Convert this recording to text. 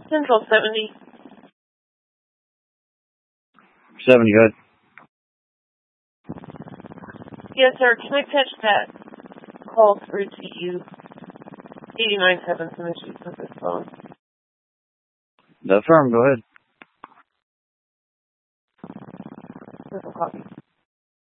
Central 70. 70, good. Yes, sir. Can I patch that call through to you? 89.7 some issues with this phone. The firm, go ahead. Copy.